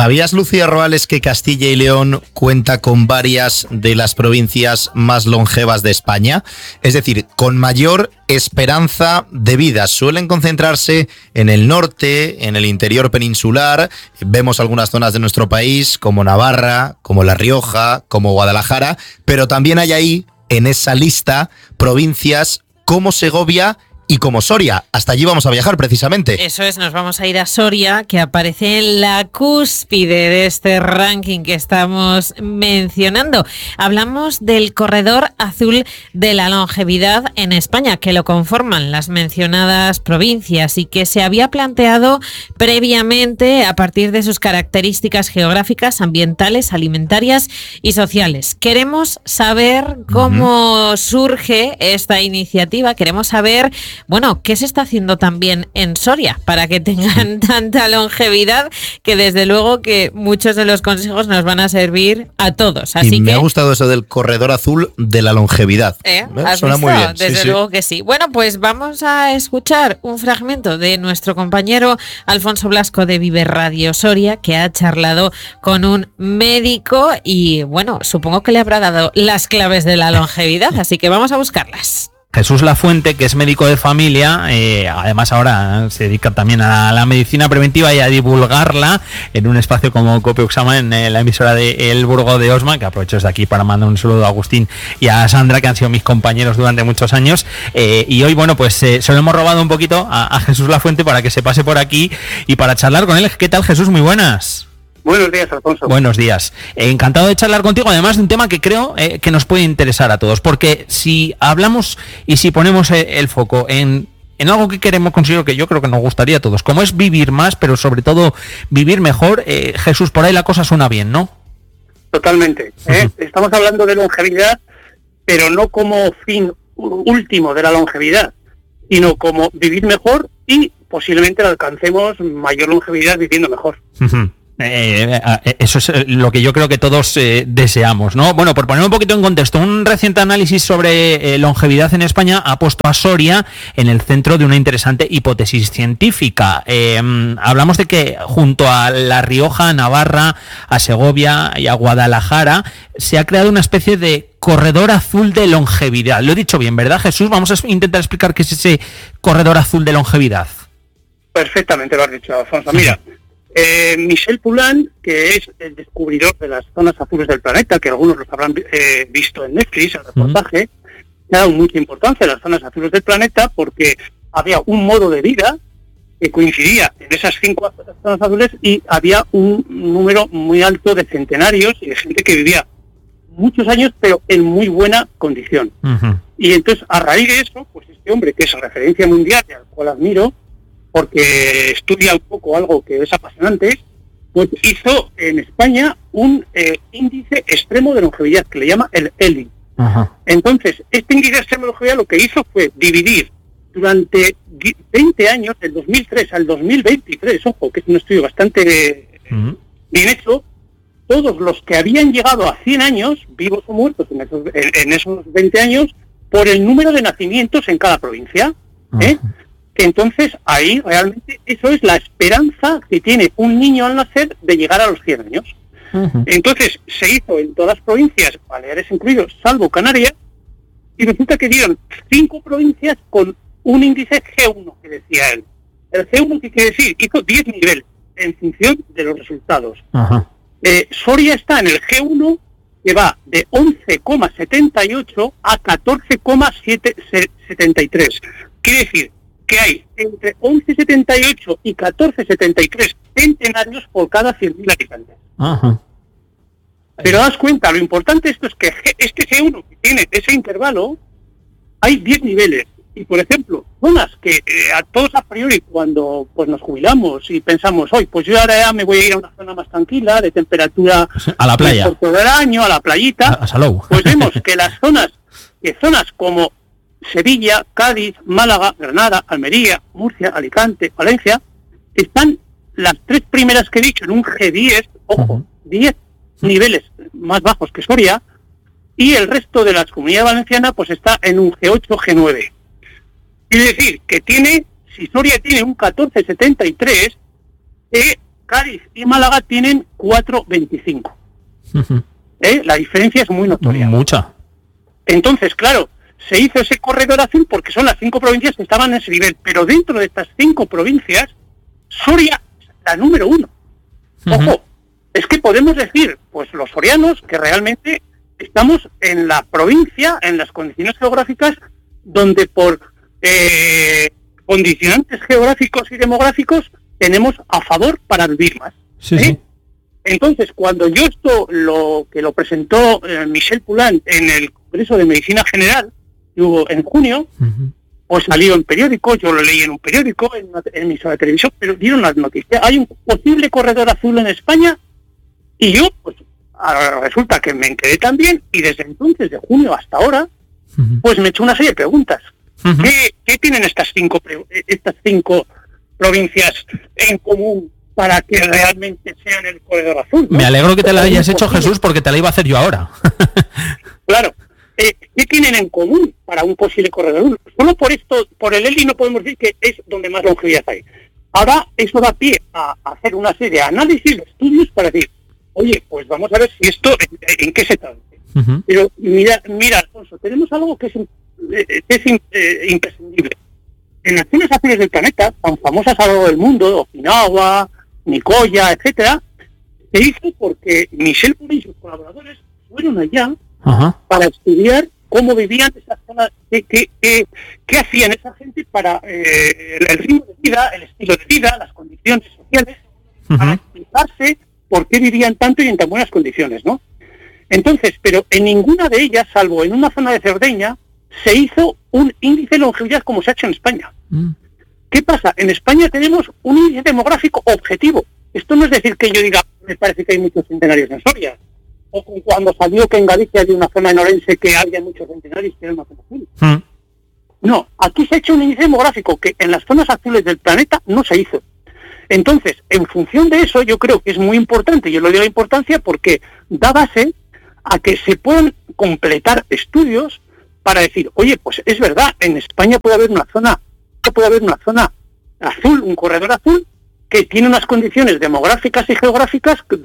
¿Sabías, Lucía Roales, que Castilla y León cuenta con varias de las provincias más longevas de España? Es decir, con mayor esperanza de vida. Suelen concentrarse en el norte, en el interior peninsular. Vemos algunas zonas de nuestro país, como Navarra, como La Rioja, como Guadalajara, pero también hay ahí, en esa lista, provincias como Segovia y como Soria. Hasta allí vamos a viajar precisamente. Eso es, nos vamos a ir a Soria, que aparece en la cúspide de este ranking que estamos mencionando. Hablamos del corredor azul de la longevidad en España, que lo conforman las mencionadas provincias y que se había planteado previamente a partir de sus características geográficas, ambientales, alimentarias y sociales. Queremos saber cómo surge esta iniciativa, queremos saber qué se está haciendo también en Soria para que tengan tanta longevidad, que desde luego que muchos de los consejos nos van a servir a todos. Así me ha gustado eso del corredor azul de la longevidad. Suena muy bien. Desde luego que sí. Bueno, pues vamos a escuchar un fragmento de nuestro compañero Alfonso Blasco de Vive Radio Soria, que ha charlado con un médico y supongo que le habrá dado las claves de la longevidad, así que vamos a buscarlas. Jesús Lafuente, que es médico de familia, además ahora se dedica también a la medicina preventiva y a divulgarla en un espacio como Copeuxama, en la emisora de El Burgo de Osma, que aprovecho desde aquí para mandar un saludo a Agustín y a Sandra, que han sido mis compañeros durante muchos años, y hoy, se lo hemos robado un poquito a Jesús Lafuente para que se pase por aquí y para charlar con él. ¿Qué tal, Jesús? Muy buenas. Buenos días, Alfonso. Buenos días. Encantado de charlar contigo, además de un tema que creo que nos puede interesar a todos, porque si hablamos y si ponemos el foco en algo que queremos conseguir, que yo creo que nos gustaría a todos, como es vivir más, pero sobre todo vivir mejor, Jesús, por ahí la cosa suena bien, ¿no? Totalmente. Estamos hablando de longevidad, pero no como fin último de la longevidad, sino como vivir mejor y posiblemente alcancemos mayor longevidad viviendo mejor. Eso es lo que yo creo que todos deseamos, ¿no? Bueno, por poner un poquito en contexto, un reciente análisis sobre longevidad en España ha puesto a Soria en el centro de una interesante hipótesis científica. Hablamos de que junto a La Rioja, a Navarra, a Segovia y a Guadalajara se ha creado una especie de corredor azul de longevidad. Lo he dicho bien, ¿verdad, Jesús? Vamos a intentar explicar qué es ese corredor azul de longevidad. Perfectamente lo has dicho, Alfonso. Mira, Michel Poulain, que es el descubridor de las zonas azules del planeta, que algunos los habrán visto en Netflix, el reportaje, le ha dado mucha importancia a las zonas azules del planeta porque había un modo de vida que coincidía en esas 5 zonas azules y había un número muy alto de centenarios y de gente que vivía muchos años pero en muy buena condición. Y entonces, a raíz de eso, pues este hombre, que es referencia mundial y al cual admiro, porque estudia un poco algo que es apasionante, pues hizo en España un índice extremo de longevidad que le llama el ELI. Entonces, este índice extremo de longevidad lo que hizo fue dividir durante 20 años, del 2003 al 2023, ojo, que es un estudio bastante bien hecho, todos los que habían llegado a 100 años, vivos o muertos en esos 20 años, por el número de nacimientos en cada provincia. Entonces, ahí realmente eso es la esperanza que tiene un niño al nacer de llegar a los 100 años. Entonces, se hizo en todas las provincias, Baleares incluidos, salvo Canarias, y resulta que dieron 5 provincias con un índice G1, que decía él. El G1, ¿qué quiere decir? Hizo 10 niveles en función de los resultados. Soria está en el G1, que va de 11,78 a 14,73. Quiere decir que hay entre 11,78 y 14,73 centenarios por cada 100.000 habitantes. Pero das cuenta, lo importante de esto es que este G1 que tiene ese intervalo, hay 10 niveles. Y, por ejemplo, zonas que a todos a priori cuando pues nos jubilamos y pensamos, hoy pues yo ahora ya me voy a ir a una zona más tranquila, de temperatura a la playa, por todo el año, a la playita, pues vemos que las zonas como Sevilla, Cádiz, Málaga, Granada, Almería, Murcia, Alicante, Valencia, están las 3 primeras que he dicho en un G10, ojo, 10 niveles más bajos que Soria, y el resto de la Comunidad Valenciana pues está en un G8, G9. Quiere decir que si Soria tiene un 14,73, Cádiz y Málaga tienen 4,25. La diferencia es muy notoria. Mucha. Entonces, claro, se hizo ese corredor azul porque son las 5 provincias que estaban en ese nivel, pero dentro de estas 5 provincias, Soria es la número 1. Ojo, es que podemos decir, pues los sorianos, que realmente estamos en la provincia, en las condiciones geográficas, donde por condicionantes geográficos y demográficos tenemos a favor para vivir más. Sí. Entonces, cuando yo esto lo presentó Michel Poulain en el Congreso de Medicina General, que hubo en junio, pues salió en periódico, yo lo leí en un periódico, en una emisora de televisión, pero dieron las noticias. Hay un posible corredor azul en España, y yo, pues, resulta que me enteré también, y desde entonces, de junio hasta ahora, pues me he hecho una serie de preguntas. ¿Qué tienen estas cinco provincias en común para que realmente sean el corredor azul, ¿no? Me alegro que te la hayas hecho, Jesús, porque te la iba a hacer yo ahora. Claro. ¿Qué tienen en común para un posible corredor azul? Solo por esto, por el ELI no podemos decir que es donde más longevidad hay. Ahora eso da pie a hacer una serie de análisis, de estudios para decir, oye, pues vamos a ver si esto, en qué se trata. Pero mira, Alfonso, tenemos algo que es imprescindible. En las zonas azules del planeta, tan famosas a lo largo del mundo, Okinawa, Nicoya, etcétera, se hizo porque Michel Poulain y sus colaboradores fueron allá para estudiar cómo vivían esas zonas, qué hacían esa gente para el ritmo de vida, el estilo de vida, las condiciones sociales, para explicarse por qué vivían tanto y en tan buenas condiciones, ¿no? Entonces, pero en ninguna de ellas, salvo en una zona de Cerdeña, se hizo un índice de longevidad como se ha hecho en España. ¿Qué pasa? En España tenemos un índice demográfico objetivo. Esto no es decir que yo diga, me parece que hay muchos centenarios en Soria, o cuando salió que en Galicia había una zona en Orense que había muchos centenarios que era una zona azul. No, aquí se ha hecho un índice demográfico que en las zonas azules del planeta no se hizo. Entonces, en función de eso, yo creo que es muy importante, yo le doy la importancia porque da base a que se puedan completar estudios para decir, oye, pues es verdad, en España puede haber una zona azul, un corredor azul, que tiene unas condiciones demográficas y geográficas